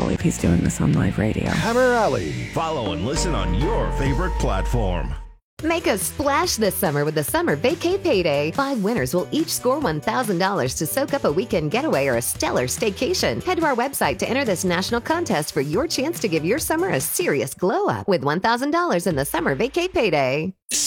believe he's doing this on live radio. Hammer Alley. Follow and listen on your favorite platform. Make a splash this summer with the Summer Vacay Payday. 5 winners will each score $1,000 to soak up a weekend getaway or a stellar staycation. Head to our website to enter this national contest for your chance to give your summer a serious glow up with $1,000 in the Summer Vacay Payday.